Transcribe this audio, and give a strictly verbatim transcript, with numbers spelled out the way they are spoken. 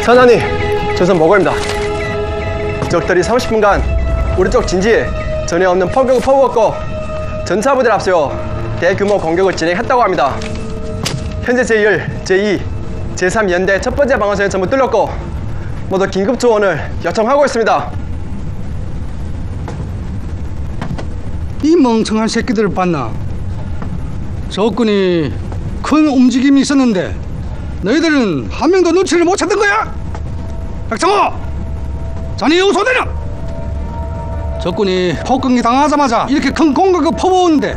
천안이 조선 모골입니다. 적들이 삼십 분간 우리 쪽 진지에 전혀 없는 포격을 퍼부었고 전차부대를 앞세워 대규모 공격을 진행했다고 합니다. 현재 제일, 제이, 제삼 연대 첫 번째 방어선을 전부 뚫렸고 모두 긴급 조원을 요청하고 있습니다. 이 멍청한 새끼들을 봤나? 적군이 큰 움직임이 있었는데 너희들은 한 명도 눈치를 못 챘던 거야? 백창호! 자네 여기서 내려! 적군이 폭격이 당하자마자 이렇게 큰 공격을 퍼부었는데